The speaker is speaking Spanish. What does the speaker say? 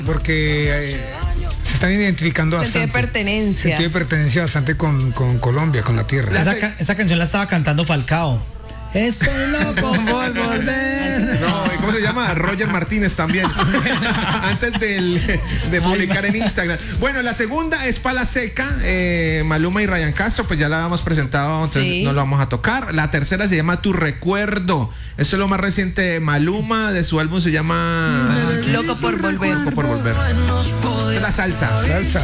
porque se están identificando Sentido de bastante. pertenencia. Sentido de pertenencia bastante con Colombia, con la tierra. Esa canción la estaba cantando Falcao. Estoy loco por volver. No, ¿y cómo se llama? Roger Martínez también. Antes de publicar en Instagram. Bueno, la segunda es Pala Seca, Maluma y Ryan Castro, pues ya la habíamos presentado, entonces Sí. no lo vamos a tocar. La tercera se llama Tu Recuerdo. Eso es lo más reciente de Maluma, de su álbum se llama Loco por volver. Loco por Volver. Es la salsa. Salsa.